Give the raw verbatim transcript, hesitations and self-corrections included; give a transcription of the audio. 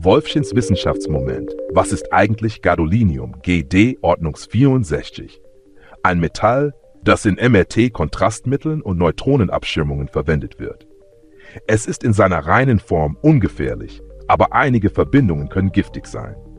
Wolfchens Wissenschaftsmoment. Was ist eigentlich Gadolinium, G D ordnungsvierundsechzig? Ein Metall, das in M R T-Kontrastmitteln und Neutronenabschirmungen verwendet wird. Es ist in seiner reinen Form ungefährlich, aber einige Verbindungen können giftig sein.